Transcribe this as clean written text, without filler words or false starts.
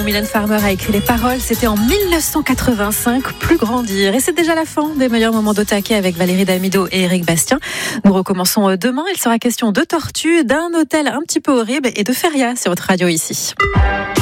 Mylène Farmer a écrit les paroles, c'était en 1985, Plus grandir. Et c'est déjà la fin des meilleurs moments d'Au-Taquet avec Valérie Damido et Éric Bastien. Nous recommençons demain, il sera question de tortues, d'un hôtel un petit peu horrible et de feria sur votre radio ici.